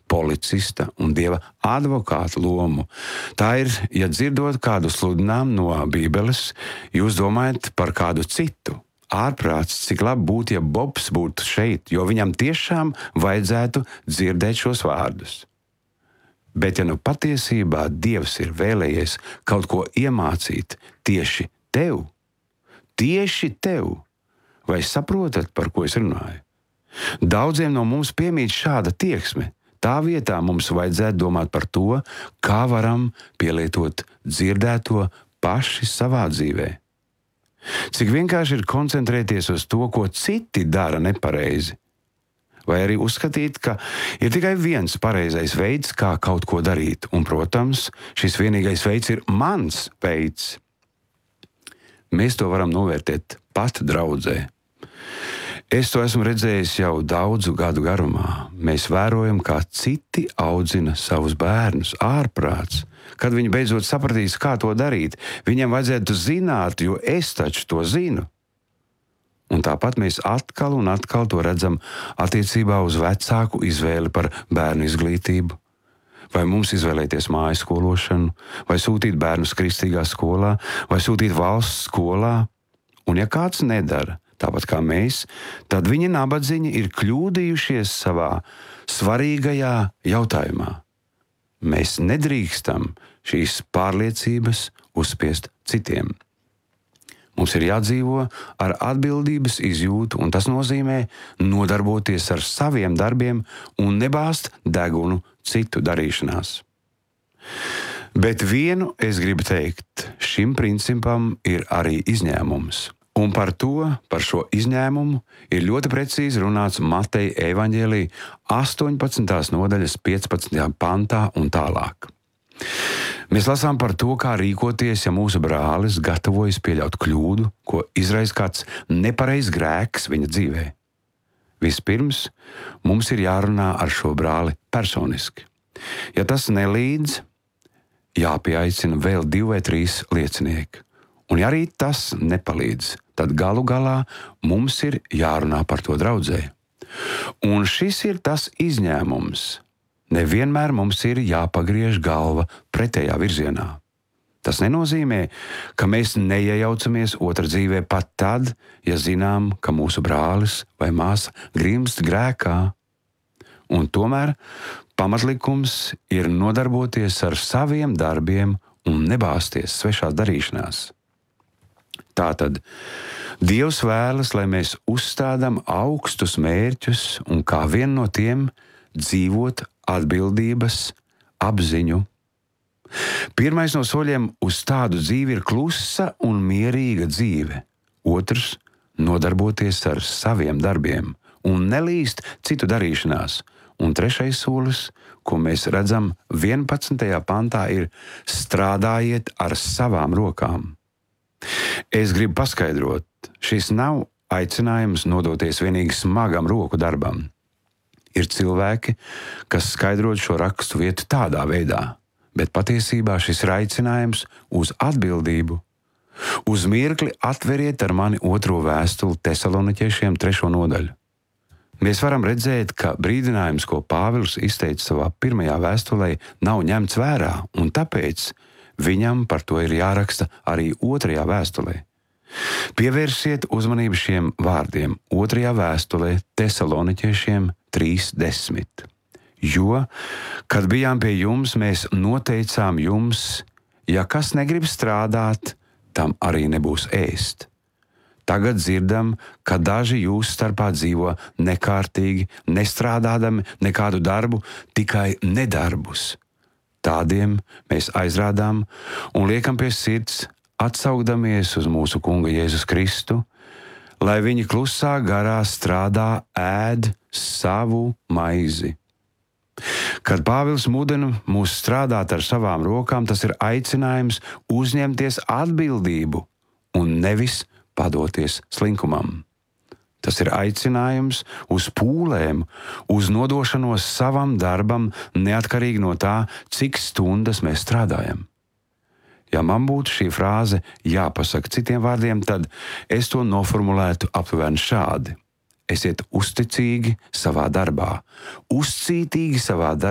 policista un Dieva advokāta lomu. Tā ir, ja dzirdot kādu sludinājumu no Bībeles, jūs domājat par kādu citu. Ārprāts, cik labi būtu, ja Bobs būtu šeit, jo viņam tiešām vajadzētu dzirdēt šos vārdus. Bet ja nu patiesībā Dievs ir vēlējies kaut ko iemācīt tieši tev, vai saprotat, par ko es runāju? Daudziem no mums piemīt šāda tieksme. Tā vietā mums vajadzētu domāt par to, kā varam pielietot dzirdēto paši savā dzīvē. Cik vienkārši ir koncentrēties uz to, ko citi dara nepareizi. Vai arī uzskatīt, ka ir tikai viens pareizais veids, kā kaut ko darīt. Un, protams, šis vienīgais veids ir mans veids. Mēs to varam novērtēt pat draudzē. Es to esmu redzējis jau daudzu gadu garumā. Mēs vērojam, kā citi audzina savus bērnus, ārprāts. Kad viņi beidzot sapratīs, kā to darīt, viņiem vajadzētu zināt, jo es taču to zinu. Un tāpat mēs atkal un atkal to redzam attiecībā uz vecāku izvēli par bērnu izglītību. Vai mums izvēlēties mājas skološanu, vai sūtīt bērnus kristīgā skolā, vai sūtīt valsts skolā. Un ja kāds nedara, tāpat kā mēs, tad viņa nabadzīņi ir kļūdījušies savā svarīgajā jautājumā. Mēs nedrīkstam šīs pārliecības uzspiest citiem. Mums ir jādzīvo ar atbildības izjūtu, un tas nozīmē nodarboties ar saviem darbiem un nebāzt degunu citu darīšanās. Bet vienu es gribu teikt, šim principam ir arī izņēmums. Un par šo izņēmumu ir ļoti precīzi runāts Mateja evaņģēlī 18. nodaļas 15. pantā un tālāk. Mēs lasām par to, kā rīkoties, ja mūsu brālis gatavojas pieļaut kļūdu, ko izraisa kāds nepareizs grēks viņa dzīvē. Vispirms mums ir jārunā ar šo brāli personiski. Ja tas nelīdz, jāpieaicina vēl 2 vai 3 liecinieki. Un ja arī tas nepalīdz, tad galu galā mums ir jārunā par to draudzē. Un šis ir tas izņēmums. Nevienmēr mums ir jāpagriež galva pretējā virzienā. Tas nenozīmē, ka mēs neiejaucamies otra dzīvē pat tad, ja zinām, ka mūsu brālis vai māsa grimst grēkā. Un tomēr pamatlikums ir nodarboties ar saviem darbiem un nebāzties svešās darīšanās. Tātad Dievs vēlas, lai mēs uzstādām augstus mērķus un kā vienu no tiem dzīvot atbildības apziņu. Pirmais no soļiem uz tādu dzīvi ir klusa un mierīga dzīve. Otrs – nodarboties ar saviem darbiem un nelīst citu darīšanās. Un trešais solis, ko mēs redzam 11. pantā, ir strādājiet ar savām rokām. Es gribu paskaidrot, šis nav aicinājums nodoties vienīgi smagam roku darbam. Ir cilvēki, kas skaidrot šo rakstu vietu tādā veidā, bet patiesībā šis ir aicinājums uz atbildību. Uz mirkli atveriet ar mani 2. vēstuli Tesaloniķiešiem 3. nodaļu. Mēs varam redzēt, ka brīdinājums, ko Pāvils izteica savā 1. vēstulē, nav ņemts vērā, un tāpēc viņam par to ir jāraksta arī 2. vēstulē. Pievērsiet uzmanību šiem vārdiem 2. vēstulē Tesaloniķiešiem 3:10. Jo, kad bijām pie jums, mēs noteicām jums, ja kas negrib strādāt, tam arī nebūs ēst. Tagad dzirdam, ka daži jūsu starpā dzīvo nekārtīgi, nestrādādami nekādu darbu, tikai nedarbus. Tādiem mēs aizrādām un liekam pie sirds, atsaugdamies uz mūsu Kunga Jēzus Kristu, lai viņi klusā garā strādā, ēd savu maizi. Kad Pāvils mudina mūs strādāt ar savām rokām, tas ir aicinājums uzņemties atbildību un nevis padoties slinkumam. Tas ir aicinājums uz pūlēm, uz nodošanos savam darbam, neatkarīgi no tā, cik stundas mēs strādājam. Ja man būtu šī frāze jāpasaka citiem vārdiem, tad es to noformulētu aptuveni šādi. Esiet uzticīgi savā darbā, uzcītīgi savā darbā.